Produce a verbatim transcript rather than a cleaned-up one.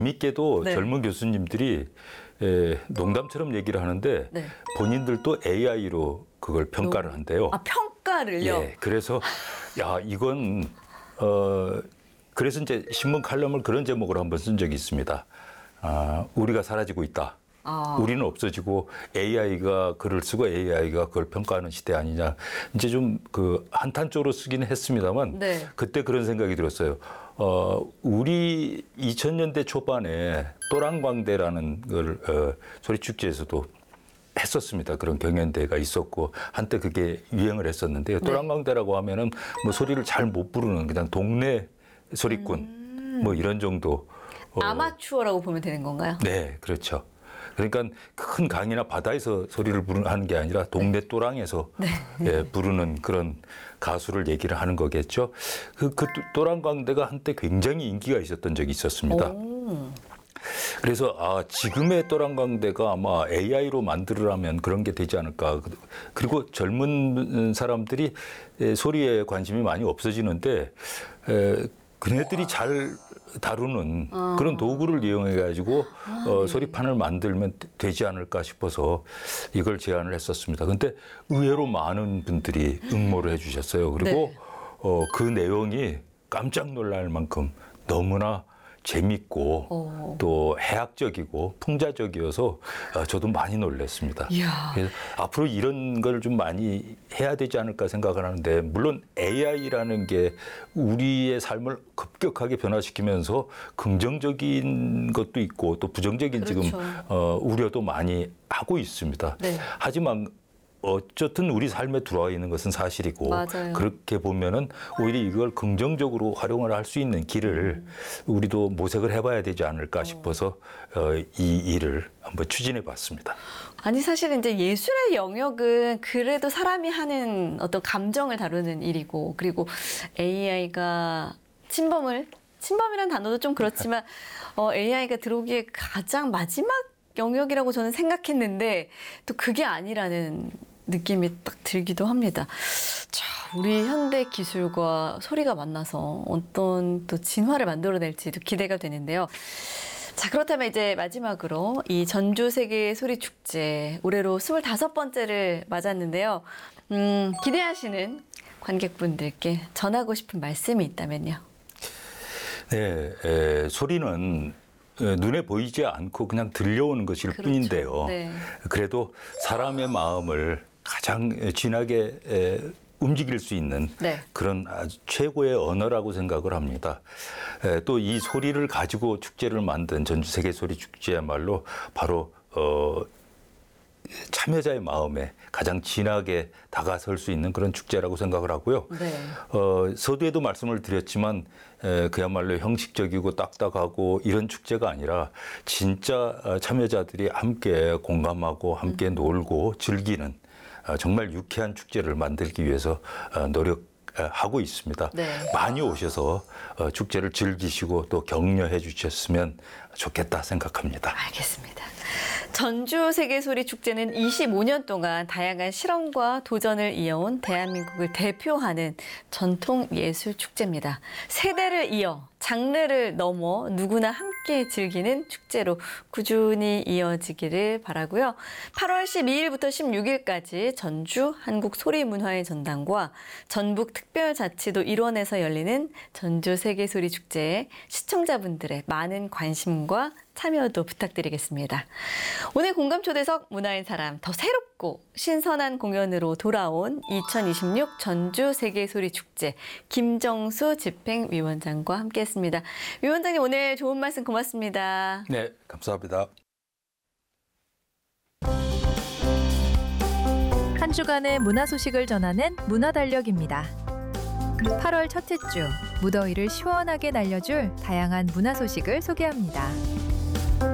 재밌게도 네. 젊은 교수님들이 에, 농담처럼 얘기를 하는데 네. 본인들도 에이아이로 그걸 평가를 한대요. 아, 평가를요? 예, 그래서 야 이건 어 그래서 이제 신문 칼럼을 그런 제목으로 한번 쓴 적이 있습니다. 아, 우리가 사라지고 있다. 아. 우리는 없어지고 에이아이가 글을 쓰고 에이아이가 그걸 평가하는 시대 아니냐. 이제 좀 그 한탄조로 쓰기는 했습니다만 네. 그때 그런 생각이 들었어요. 어, 우리 이천 년대 초반에 또랑광대라는 걸 어, 소리축제에서도 했었습니다. 그런 경연대회가 있었고 한때 그게 유행을 했었는데요. 네. 또랑광대라고 하면은 뭐 소리를 잘 못 부르는 그냥 동네 소리꾼 음. 뭐 이런 정도. 어, 아마추어라고 보면 되는 건가요? 네, 그렇죠. 그러니까 큰 강이나 바다에서 소리를 부르는 하는 게 아니라 동네 또랑에서 네. 예, 부르는 그런 가수를 얘기를 하는 거겠죠. 그, 그 또랑광대가 한때 굉장히 인기가 있었던 적이 있었습니다. 오. 그래서 아 지금의 또랑광대가 아마 에이아이로 만들으라면 그런 게 되지 않을까. 그리고 젊은 사람들이 소리에 관심이 많이 없어지는데 에, 그네들이 잘 다루는 아. 그런 도구를 이용해 가지고 아, 어, 네. 소리판을 만들면 되지 않을까 싶어서 이걸 제안을 했었습니다. 근데 의외로 많은 분들이 응모를 해주셨어요. 그리고 네. 어, 그 내용이 깜짝 놀랄 만큼 너무나 재밌고 어. 또 해학적이고 풍자적이어서 어, 저도 많이 놀랐습니다. 이야. 그래서 앞으로 이런 걸 좀 많이 해야 되지 않을까 생각을 하는데 물론 에이아이라는 게 우리의 삶을 급격하게 변화시키면서 긍정적인 것도 있고 또 부정적인 그렇죠. 지금 어, 우려도 많이 하고 있습니다. 네. 하지만 어쨌든 우리 삶에 들어와 있는 것은 사실이고 맞아요. 그렇게 보면은 오히려 이걸 긍정적으로 활용을 할 수 있는 길을 우리도 모색을 해봐야 되지 않을까 싶어서 어, 이 일을 한번 추진해 봤습니다. 아니 사실은 이제 예술의 영역은 그래도 사람이 하는 어떤 감정을 다루는 일이고 그리고 에이아이가 침범을 침범이란 단어도 좀 그렇지만 어, 에이아이가 들어오기에 가장 마지막 영역이라고 저는 생각했는데 또 그게 아니라는 느낌이 딱 들기도 합니다. 자, 우리 현대 기술과 소리가 만나서 어떤 또 진화를 만들어낼지도 기대가 되는데요. 자, 그렇다면 이제 마지막으로 이 전주 세계 소리 축제 올해로 스물다섯 번째를 맞았는데요. 음, 기대하시는 관객분들께 전하고 싶은 말씀이 있다면요. 네, 에, 소리는 에, 눈에 보이지 않고 그냥 들려오는 것일 그렇죠. 뿐인데요. 네. 그래도 사람의 마음을 가장 진하게 에, 움직일 수 있는 네. 그런 아주 최고의 언어라고 생각을 합니다. 또 이 소리를 가지고 축제를 만든 전주 세계 소리 축제야말로 바로 어, 참여자의 마음에 가장 진하게 다가설 수 있는 그런 축제라고 생각을 하고요. 네. 어, 서두에도 말씀을 드렸지만 에, 그야말로 형식적이고 딱딱하고 이런 축제가 아니라 진짜 참여자들이 함께 공감하고 함께 음. 놀고 즐기는 어, 정말 유쾌한 축제를 만들기 위해서 어, 노력하고 있습니다. 네. 많이 오셔서 어, 축제를 즐기시고 또 격려해 주셨으면 좋겠다 생각합니다. 알겠습니다. 전주 세계소리 축제는 이십오 년 동안 다양한 실험과 도전을 이어온 대한민국을 대표하는 전통 예술 축제입니다. 세대를 이어 장르를 넘어 누구나 함께 즐기는 축제로 꾸준히 이어지기를 바라고요. 팔월 십이일부터 십육일까지 전주 한국소리문화의 전당과 전북 특별자치도 일원에서 열리는 전주 세계소리 축제에 시청자분들의 많은 관심과 참여도 부탁드리겠습니다. 오늘 공감초대석 문화인 사람 더 새롭고 신선한 공연으로 돌아온 이천이십육 전주 세계소리축제 김정수 집행위원장과 함께했습니다. 위원장님 오늘 좋은 말씀 고맙습니다. 네, 감사합니다. 한 주간의 문화 소식을 전하는 문화달력입니다. 팔월 첫째 주 무더위를 시원하게 날려줄 다양한 문화 소식을 소개합니다.